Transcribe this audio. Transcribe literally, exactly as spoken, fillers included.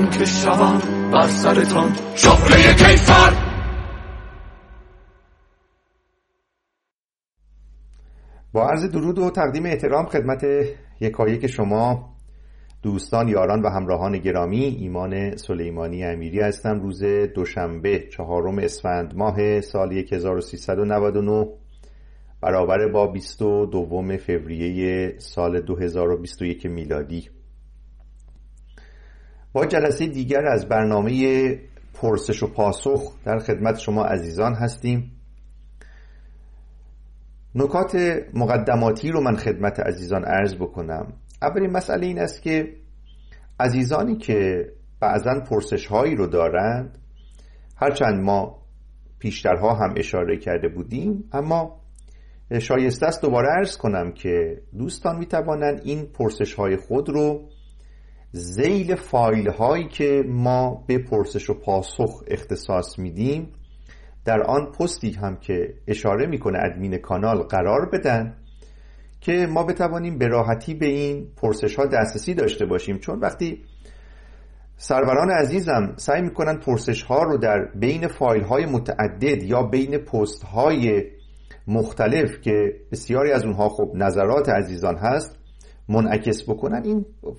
من که شوم بر سرتان شهره کیفر. با عرض درود و تقدیم احترام خدمت یکایک شما دوستان، یاران و همراهان گرامی، ایمان سلیمانی امیری هستم. روز دوشنبه چهارم اسفند ماه سال هزار و سیصد و نود و نه برابر با بیست و دوم فوریه سال دو هزار و بیست و یک میلادی، با جلسه دیگر از برنامه پرسش و پاسخ در خدمت شما عزیزان هستیم. نکات مقدماتی رو من خدمت عزیزان عرض بکنم. اولین مسئله این است که عزیزانی که بعضن پرسش هایی رو دارند، هرچند ما پیشترها هم اشاره کرده بودیم، اما شایسته است دوباره عرض کنم که دوستان می توانند این پرسش های خود رو ذیل فایل هایی که ما به پرسش و پاسخ اختصاص میدیم در آن پستی هم که اشاره میکنه ادمین کانال قرار بدن که ما بتوانیم به راحتی به این پرسش ها دسترسی داشته باشیم. چون وقتی سروران عزیزم سعی میکنن پرسش ها رو در بین فایل های متعدد یا بین پست های مختلف که بسیاری از اونها خب نظرات عزیزان هست منعکس بکنن، این